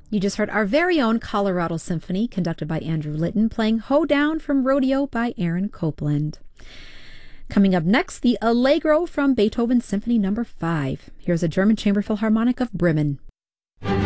You just heard our very own Colorado Symphony, conducted by Andrew Litton, playing Hoedown from Rodeo by Aaron Copland. Coming up next, the Allegro from Beethoven's Symphony No. 5. Here's a German Chamber Philharmonic of Bremen.